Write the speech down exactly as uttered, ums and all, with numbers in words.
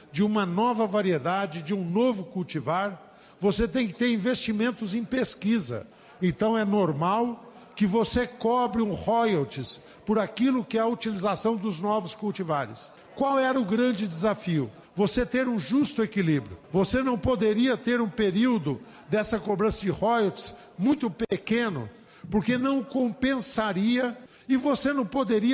de uma nova variedade, de um novo cultivar, você tem que ter investimentos em pesquisa. Então é normal que você cobre um royalties por aquilo que é a utilização dos novos cultivares. Qual era o grande desafio? Você ter um justo equilíbrio. Você não poderia ter um período dessa cobrança de royalties muito pequeno, porque não compensaria, e você não poderia